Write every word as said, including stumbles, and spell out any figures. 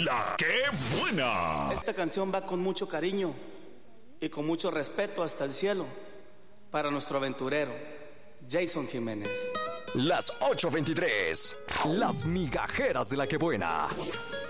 La que buena. Esta canción va con mucho cariño y con mucho respeto hasta el cielo para nuestro aventurero, Jason Jiménez. Las ocho veintitrés. Las migajeras de la que buena.